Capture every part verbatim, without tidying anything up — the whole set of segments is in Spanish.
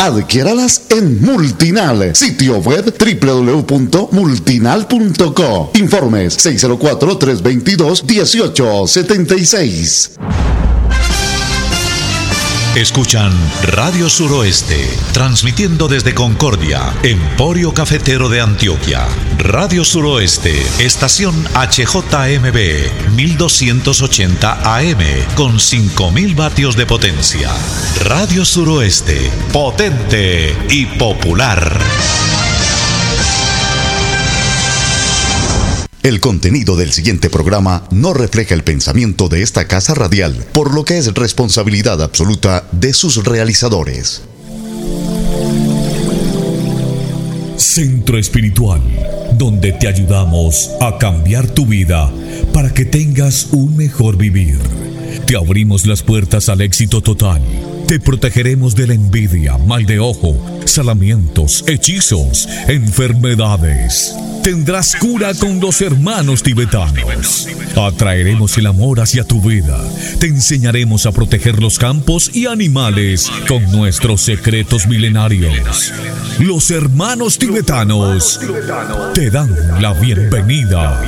Adquiéralas en Multinal, sitio web doble u doble u doble u punto multinal punto co. Informes seis cero cuatro, tres dos dos, uno ocho siete seis. Escuchan Radio Suroeste, transmitiendo desde Concordia, Emporio Cafetero de Antioquia. Radio Suroeste, estación H J M B, mil doscientos ochenta A M, con cinco mil vatios de potencia. Radio Suroeste, potente y popular. El contenido del siguiente programa no refleja el pensamiento de esta casa radial, por lo que es responsabilidad absoluta de sus realizadores. Centro Espiritual, donde te ayudamos a cambiar tu vida para que tengas un mejor vivir. Te abrimos las puertas al éxito total. Te protegeremos de la envidia, mal de ojo, salamientos, hechizos, enfermedades. Tendrás cura con los hermanos tibetanos. Atraeremos el amor hacia tu vida. Te enseñaremos a proteger los campos y animales con nuestros secretos milenarios. Los hermanos tibetanos te dan la bienvenida.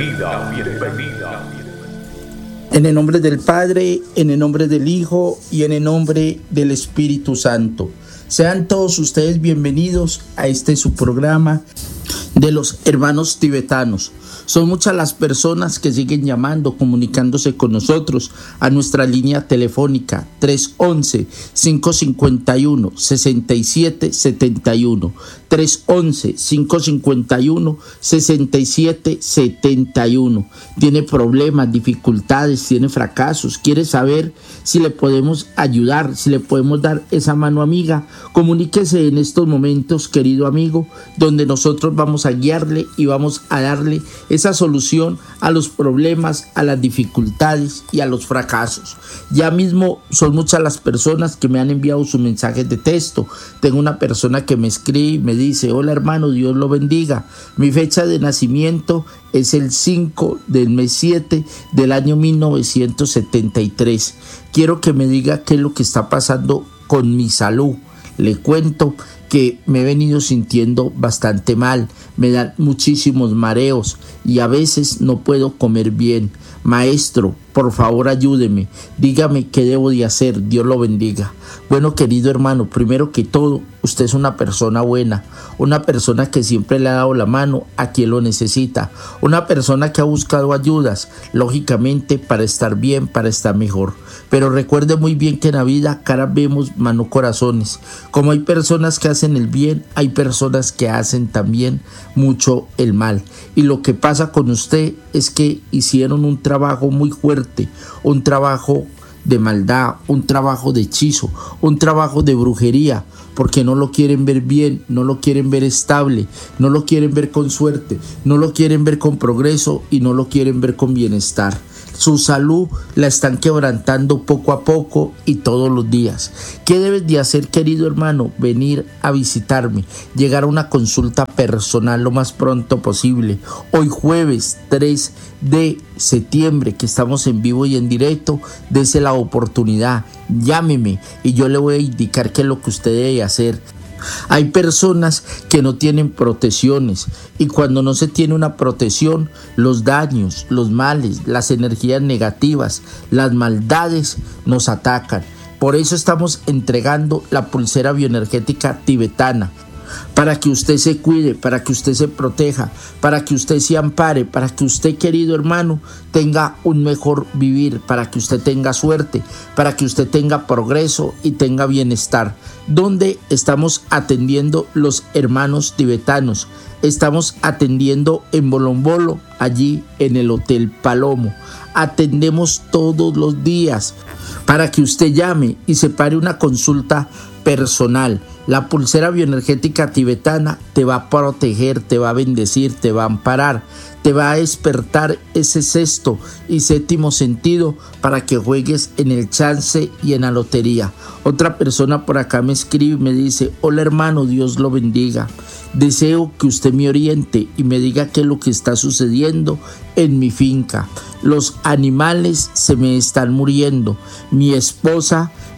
En el nombre del Padre, en el nombre del Hijo y en el nombre del Espíritu Santo. Sean todos ustedes bienvenidos a este su programa de los hermanos tibetanos. Son muchas las personas que siguen llamando, comunicándose con nosotros a nuestra línea telefónica tres once, cinco cincuenta y uno, sesenta y siete setenta y uno. tres once, cinco cincuenta y uno, sesenta y siete setenta y uno. Tiene problemas, dificultades, tiene fracasos, quiere saber si le podemos ayudar, si le podemos dar esa mano amiga. Comuníquese en estos momentos, querido amigo, donde nosotros vamos a guiarle y vamos a darle esa solución a los problemas, a las dificultades y a los fracasos. Ya mismo son muchas las personas que me han enviado sus mensajes de texto. Tengo una persona que me escribe y me dice: hola hermano, Dios lo bendiga. Mi fecha de nacimiento es el cinco del mes siete del año mil novecientos setenta y tres. Quiero que me diga qué es lo que está pasando con mi salud. Le cuento que me he venido sintiendo bastante mal, me dan muchísimos mareos y a veces no puedo comer bien. Maestro, por favor ayúdeme, dígame qué debo de hacer, Dios lo bendiga. Bueno, querido hermano, primero que todo, usted es una persona buena, una persona que siempre le ha dado la mano a quien lo necesita, una persona que ha buscado ayudas, lógicamente para estar bien, para estar mejor. Pero recuerde muy bien que en la vida caras vemos, mas no corazones. Como hay personas que hacen el bien, hay personas que hacen también mucho el mal. Y lo que pasa con usted es que hicieron un trabajo muy fuerte, un trabajo de maldad, un trabajo de hechizo, un trabajo de brujería, porque no lo quieren ver bien, no lo quieren ver estable, no lo quieren ver con suerte, no lo quieren ver con progreso y no lo quieren ver con bienestar. Su salud la están quebrantando poco a poco y todos los días. ¿Qué debes de hacer, querido hermano? Venir a visitarme, llegar a una consulta personal lo más pronto posible. Hoy jueves tres de septiembre, que estamos en vivo y en directo, dese la oportunidad, llámeme y yo le voy a indicar qué es lo que usted debe hacer. Hay personas que no tienen protecciones y cuando no se tiene una protección, los daños, los males, las energías negativas, las maldades nos atacan. Por eso estamos entregando la pulsera bioenergética tibetana, para que usted se cuide, para que usted se proteja, para que usted se ampare, para que usted, querido hermano, tenga un mejor vivir, para que usted tenga suerte, para que usted tenga progreso y tenga bienestar. ¿Dónde estamos atendiendo los hermanos tibetanos? Estamos atendiendo en Bolombolo, allí en el Hotel Palomo. Atendemos todos los días para que usted llame y separe una consulta personal. La pulsera bioenergética tibetana te va a proteger, te va a bendecir, te va a amparar, te va a despertar ese sexto y séptimo sentido para que juegues en el chance y en la lotería. Otra persona por acá me escribe y me dice: hola hermano, Dios lo bendiga. Deseo que usted me oriente y me diga qué es lo que está sucediendo en mi finca. Los animales se me están muriendo. Mi esposa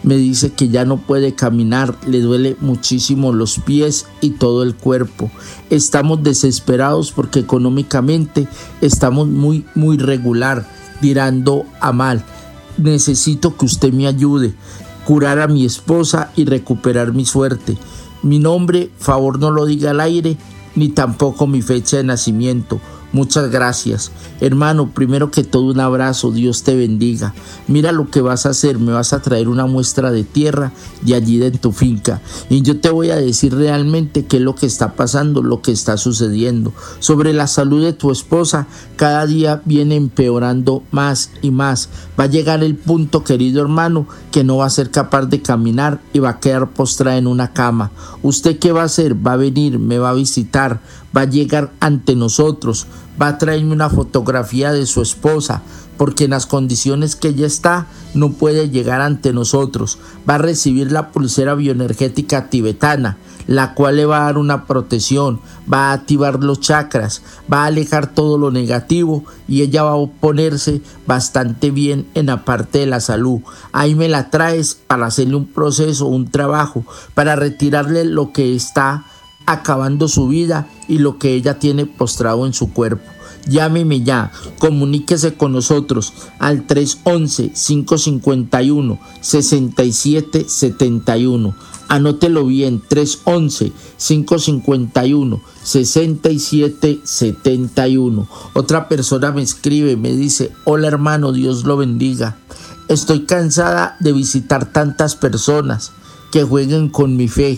me dice que ya no puede caminar, le duele muchísimo los pies y todo el cuerpo. Estamos desesperados porque económicamente estamos muy, muy regular, tirando a mal. Necesito que usted me ayude, curar a mi esposa y recuperar mi suerte. Mi nombre, favor no lo diga al aire, ni tampoco mi fecha de nacimiento. Muchas gracias. Hermano, primero que todo un abrazo, Dios te bendiga. Mira lo que vas a hacer, me vas a traer una muestra de tierra de allí de tu finca. Y yo te voy a decir realmente qué es lo que está pasando, lo que está sucediendo. Sobre la salud de tu esposa, cada día viene empeorando más y más. Va a llegar el punto, querido hermano, que no va a ser capaz de caminar y va a quedar postrada en una cama. ¿Usted qué va a hacer? Va a venir, me va a visitar, va a llegar ante nosotros, va a traerme una fotografía de su esposa, porque en las condiciones que ella está no puede llegar ante nosotros. Va a recibir la pulsera bioenergética tibetana, la cual le va a dar una protección, va a activar los chakras, va a alejar todo lo negativo y ella va a ponerse bastante bien en la parte de la salud. Ahí me la traes para hacerle un proceso, un trabajo, para retirarle lo que está acabando su vida y lo que ella tiene postrado en su cuerpo. Llámeme ya, comuníquese con nosotros al tres once, cinco cinco uno, seis siete siete uno. Anótelo bien, tres once, cinco cinco uno, seis siete siete uno. Otra persona me escribe, me dice: hola hermano, Dios lo bendiga. Estoy cansada de visitar tantas personas que jueguen con mi fe.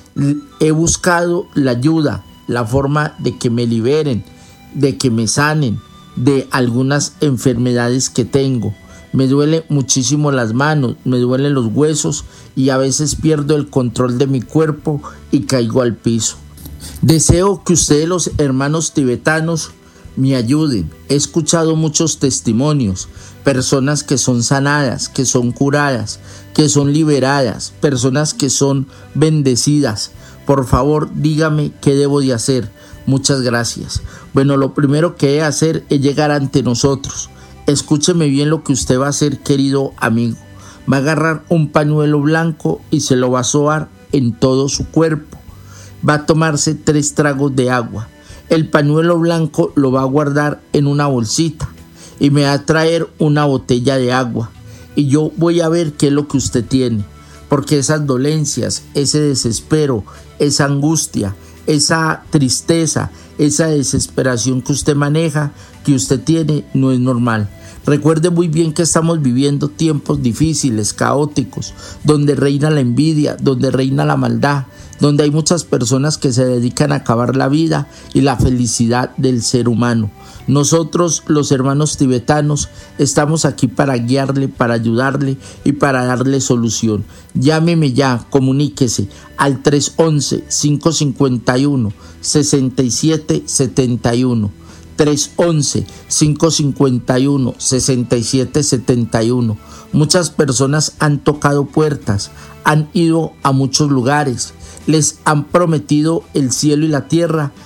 He buscado la ayuda, la forma de que me liberen, de que me sanen de algunas enfermedades que tengo. Me duele muchísimo las manos, me duelen los huesos y a veces pierdo el control de mi cuerpo y caigo al piso. Deseo que ustedes, los hermanos tibetanos, me ayuden. He escuchado muchos testimonios, personas que son sanadas, que son curadas, que son liberadas, personas que son bendecidas. Por favor, dígame qué debo de hacer. Muchas gracias. Bueno, lo primero que he de hacer es llegar ante nosotros. Escúcheme bien lo que usted va a hacer, querido amigo. Va a agarrar un pañuelo blanco y se lo va a sobar en todo su cuerpo. Va a tomarse tres tragos de agua. El pañuelo blanco lo va a guardar en una bolsita y me va a traer una botella de agua. Y yo voy a ver qué es lo que usted tiene. Porque esas dolencias, ese desespero, esa angustia, esa tristeza, esa desesperación que usted maneja, que usted tiene, no es normal. Recuerde muy bien que estamos viviendo tiempos difíciles, caóticos, donde reina la envidia, donde reina la maldad, donde hay muchas personas que se dedican a acabar la vida y la felicidad del ser humano. Nosotros, los hermanos tibetanos, estamos aquí para guiarle, para ayudarle y para darle solución. Llámeme ya, comuníquese al tres once, cinco cinco uno, seis siete siete uno. tres once, cinco cinco uno, seis siete siete uno. Muchas personas han tocado puertas, han ido a muchos lugares, les han prometido el cielo y la tierra,